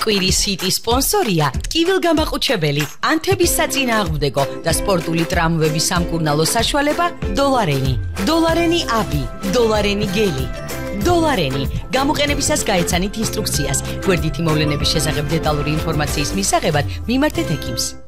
კვირის ჰიტი სპონსორია ტკივილგამაყუჩებელი, ანთების საწინააღმდეგო და სპორტული ტრამვების სამკურნალო საშუალება დოლარენი. დოლარენი აბი, დოლარენი გელი. დოლარენი. გამოყენებისას გაეცანით ინსტრუქციას. გვერდითი მოვლენების შესახებ დეტალური ინფორმაციის მისაღებად მიმართეთ ექიმს.